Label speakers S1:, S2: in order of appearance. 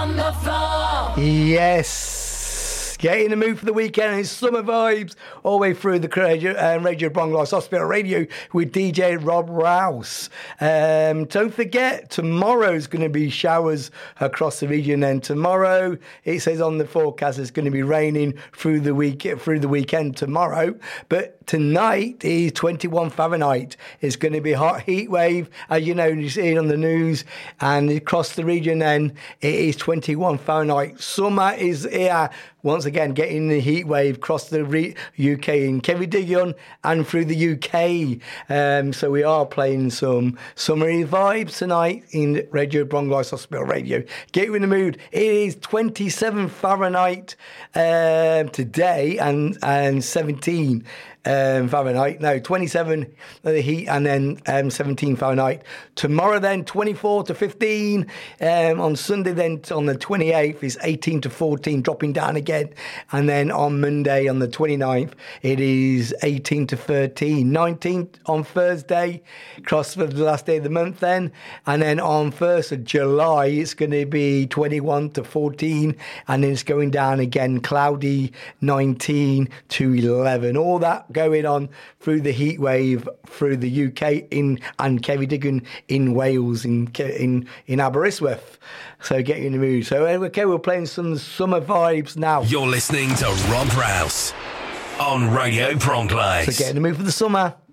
S1: on the floor.
S2: Yes. Get in the mood for the weekend. It's summer vibes all the way through the Radio Bronx Hospital Radio with DJ Rob Rouse. Don't forget, tomorrow's going to be showers across the region. And tomorrow, it says on the forecast, it's going to be raining through the weekend tomorrow. But tonight is 21 Fahrenheit. It's going to be a hot heat wave, as you know, you see it on the news. And across the region, then it is 21 Fahrenheit. Summer is here. Once again, getting the heat wave across the UK in Ceredigion and through the UK. So we are playing some summery vibes tonight in Radio Bronx Hospital Radio. Get you in the mood. It is 27 Fahrenheit today and 17 Fahrenheit. No, 27 the heat and then 17 Fahrenheit. Tomorrow then 24 to 15. On Sunday then on the 28th is 18 to 14, dropping down again. And then on Monday on the 29th it is 18 to 13. 19th on Thursday, cross for the last day of the month then. And then on 1st of July it's going to be 21 to 14. And then it's going down again, cloudy, 19 to 11. All that going on through the heat wave through the UK and Ceredigion in Wales, in Aberystwyth. So get you in the mood. So okay, we're playing some summer vibes now.
S3: You're listening to Rob Rouse on Radio Bronx.
S2: So get in the mood for the summer.